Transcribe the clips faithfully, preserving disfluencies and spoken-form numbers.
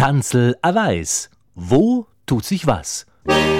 Tanzel a weiß. Wo tut sich was?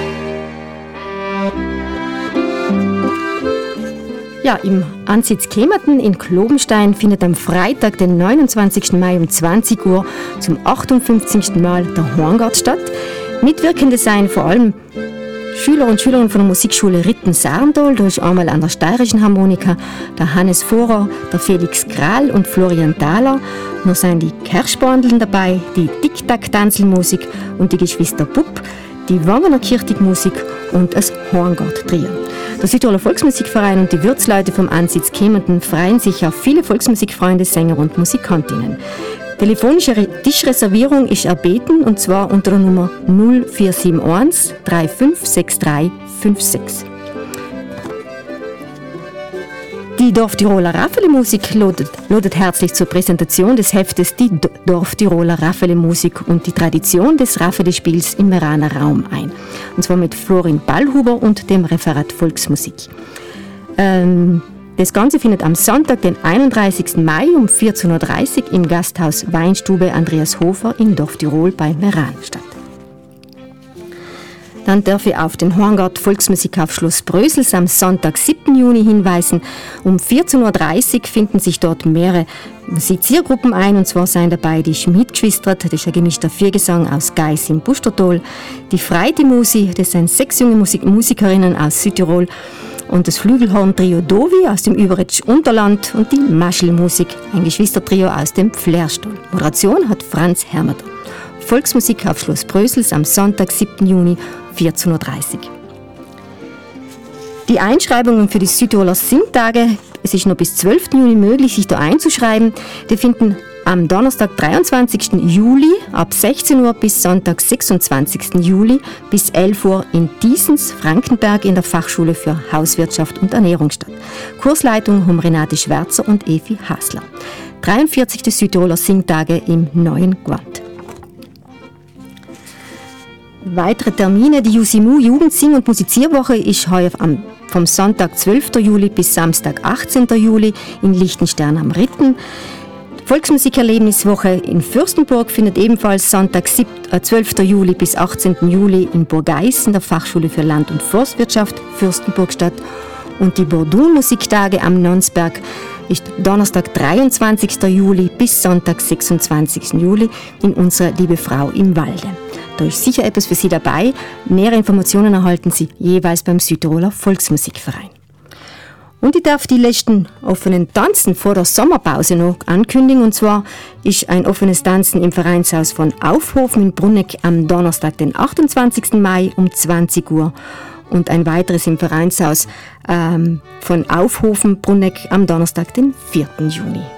Ja, im Ansitz Kemerten in Klobenstein findet am Freitag, den neunundzwanzigsten Mai um zwanzig Uhr zum achtundfünfzigsten Mal der Horngard statt. Mitwirkende seien vor allem Schüler und Schülerinnen von der Musikschule Ritten-Sarndol. Da ist einmal an der steirischen Harmonika der Hannes Vorer, der Felix Kral und Florian Thaler. Noch seien die Kerschbandeln dabei, die Tic-Tac-Tanzelmusik und die Geschwister Bupp, die Wangener Kirchtigmusik und das Horngard-Trio. Der Südtiroler Volksmusikverein und die Wirtsleute vom Ansitz Kemerten freuen sich auf viele Volksmusikfreunde, Sänger und Musikantinnen. Telefonische Tischreservierung ist erbeten, und zwar unter der Nummer null vier sieben eins drei fünf sechs drei fünf sechs. Die Dorftiroler Raffele-Musik ladet, ladet herzlich zur Präsentation des Heftes Die Dorftiroler Raffele-Musik und die Tradition des Raffele-Spiels im Meraner Raum ein. Und zwar mit Florin Ballhuber und dem Referat Volksmusik. Ähm, Das Ganze findet am Sonntag, den einunddreißigsten Mai um vierzehn Uhr dreißig im Gasthaus Weinstube Andreas Hofer in Dorftirol bei Meran statt. Dann darf ich auf den Horngard Volksmusik auf Schloss Brösels am Sonntag, siebten Juni hinweisen. Um vierzehn Uhr dreißig finden sich dort mehrere Musiziergruppen ein, und zwar seien dabei die Schmid-Geschwister, das ist ein gemischter Viergesang aus Geis im Bustertal, die Freiti-Musi, das sind sechs junge Musik- Musikerinnen aus Südtirol, und das Flügelhorn-Trio Dovi aus dem Überetsch Unterland und die Maschelmusik, ein Geschwistertrio aus dem Flerstall. Moderation hat Franz Hermeter. Volksmusik auf Schloss Brösels am Sonntag, siebten Juni, vierzehn Uhr dreißig. Die Einschreibungen für die Südtiroler Singtage, es ist noch bis zwölften Juni möglich, sich da einzuschreiben, die finden am Donnerstag, dreiundzwanzigsten Juli ab sechzehn Uhr bis Sonntag, sechsundzwanzigsten Juli bis elf Uhr in Diesens, Frankenberg in der Fachschule für Hauswirtschaft und Ernährung statt. Kursleitung haben Renate Schwärzer und Evi Hasler. dreiundvierzigste Südtiroler Singtage im neuen Gewand. Weitere Termine: Die Jusimu Jugendsing- und Musizierwoche ist heuer am, vom Sonntag, zwölften Juli bis Samstag, achtzehnten Juli in Liechtenstein am Ritten. Volksmusikerlebniswoche in Fürstenburg findet ebenfalls Sonntag, zwölften Juli bis achtzehnten Juli in Burgeis in der Fachschule für Land- und Forstwirtschaft Fürstenburg statt. Und die Bordun-Musiktage am Nonsberg ist Donnerstag, dreiundzwanzigsten Juli bis Sonntag, sechsundzwanzigsten Juli in unserer Liebe Frau im Walde. Da ist sicher etwas für Sie dabei. Nähere Informationen erhalten Sie jeweils beim Südtiroler Volksmusikverein. Und ich darf die letzten offenen Tanzen vor der Sommerpause noch ankündigen. Und zwar ist ein offenes Tanzen im Vereinshaus von Aufhofen in Brunneck am Donnerstag, den achtundzwanzigsten Mai um zwanzig Uhr. Und ein weiteres im Vereinshaus ähm, von Aufhofen, Brunneck am Donnerstag, den vierten Juni.